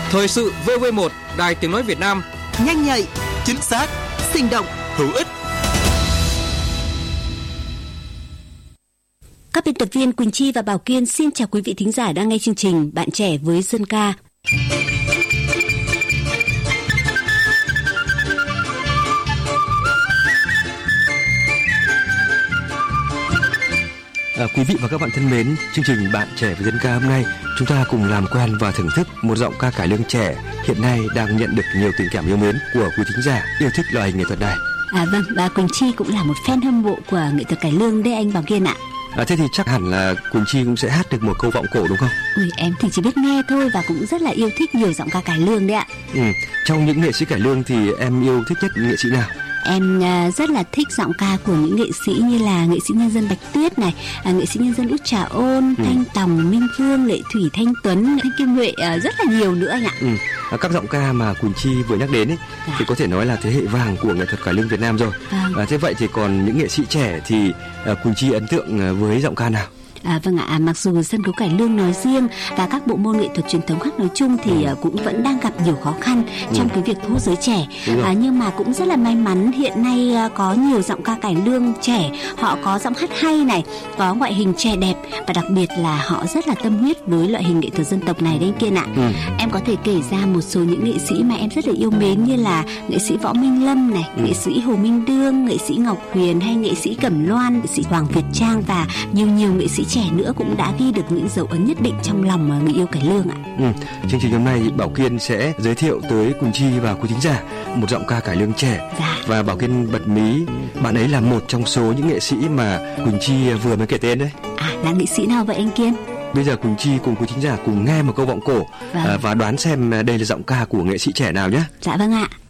Thời sự VV1, Đài Tiếng nói Việt Nam. Nhanh nhạy, chính xác, sinh động, hữu ích. Các biên tập viên Quỳnh Chi và Bảo Kiên xin chào quý vị thính giả đang nghe chương trình Bạn trẻ với dân ca. Quý vị và các bạn thân mến, chương trình Bạn trẻ với dân ca hôm nay chúng ta cùng làm quen và thưởng thức một giọng ca cải lương trẻ hiện nay đang nhận được nhiều tình cảm yêu mến của quý thính giả yêu thích loại hình nghệ thuật này. Vâng, bà Quỳnh Chi cũng là một fan hâm mộ của nghệ thuật cải lương đấy anh Bảo Kiên ạ. Thế thì chắc hẳn là Quỳnh Chi cũng sẽ hát được một câu vọng cổ đúng không? Ui, em thì chỉ biết nghe thôi và cũng rất là yêu thích nhiều giọng ca cải lương đấy ạ. Trong những nghệ sĩ cải lương thì em yêu thích nhất nghệ sĩ nào? Em rất là thích giọng ca của những nghệ sĩ như là nghệ sĩ nhân dân Bạch Tuyết này, nghệ sĩ nhân dân Út Trà Ôn, Thanh Tòng, Minh Phương, Lệ Thủy, Thanh Tuấn, Thanh Kim Huệ, rất là nhiều nữa anh ạ. Các giọng ca mà Quỳnh Chi vừa nhắc đến ấy, thì có thể nói là thế hệ vàng của nghệ thuật cải lương Việt Nam rồi. Thế vậy thì còn những nghệ sĩ trẻ thì Quỳnh Chi ấn tượng với giọng ca nào? Vâng ạ, mặc dù sân khấu cải lương nói riêng và các bộ môn nghệ thuật truyền thống khác nói chung thì cũng vẫn đang gặp nhiều khó khăn trong cái việc thu hút giới trẻ, nhưng mà cũng rất là may mắn hiện nay có nhiều giọng ca cải lương trẻ, họ có giọng hát hay này, có ngoại hình trẻ đẹp và đặc biệt là họ rất là tâm huyết với loại hình nghệ thuật dân tộc này đấy anh Kiên ạ. Em có thể kể ra một số những nghệ sĩ mà em rất là yêu mến như là nghệ sĩ Võ Minh Lâm này, nghệ sĩ Hồ Minh Đương, nghệ sĩ Ngọc Huyền hay nghệ sĩ Cẩm Loan, nghệ sĩ Hoàng Việt Trang và nhiều nghệ sĩ trẻ nữa cũng đã ghi được những dấu ấn nhất định trong lòng người yêu cải lương ạ. Chương trình hôm nay Bảo Kiên sẽ giới thiệu tới Quỳnh Chi và quý thính giả một giọng ca cải lương trẻ. Và Bảo Kiên bật mí bạn ấy là một trong số những nghệ sĩ mà Quỳnh Chi vừa mới kể tên đấy. Là nghệ sĩ nào vậy anh Kiên? Bây giờ Quỳnh Chi cùng quý thính giả cùng nghe một câu vọng cổ và đoán xem đây là giọng ca của nghệ sĩ trẻ nào nhé. Dạ vâng ạ.